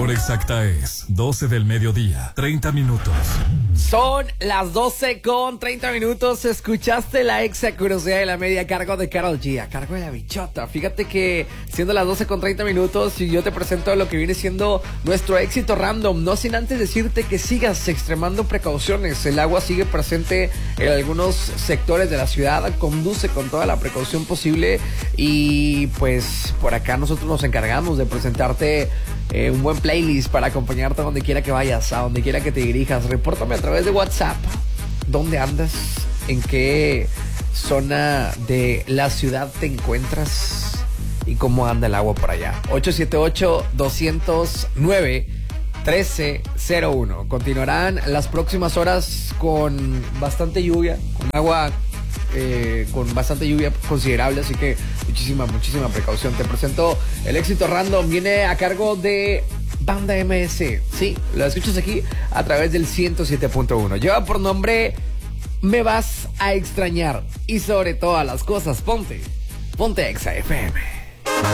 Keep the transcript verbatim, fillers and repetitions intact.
hora exacta es doce del mediodía, treinta minutos. Son las doce con treinta minutos. Escuchaste la exa curiosidad de la media a cargo de Karol G, a cargo de la bichota. Fíjate que siendo las doce con treinta minutos y yo te presento lo que viene siendo nuestro éxito random, no sin antes decirte que sigas extremando precauciones. El agua sigue presente en algunos sectores de la ciudad. Conduce con toda la precaución posible y pues por acá nosotros nos encargamos de presentarte eh, un buen playlist para acompañarte a donde quiera que vayas, a donde quiera que te dirijas. Repórtame a través de WhatsApp dónde andas, en qué zona de la ciudad te encuentras y cómo anda el agua por allá. ocho siete ocho, dos cero nueve, uno tres cero uno. Continuarán las próximas horas con bastante lluvia, con agua eh, con bastante lluvia considerable, así que muchísima, muchísima precaución. Te presento el éxito random, viene a cargo de Banda M S. Sí, lo escuchas aquí a través del ciento siete punto uno. Lleva por nombre Me Vas a Extrañar. Y sobre todas las cosas, ponte, ponte Exa F M.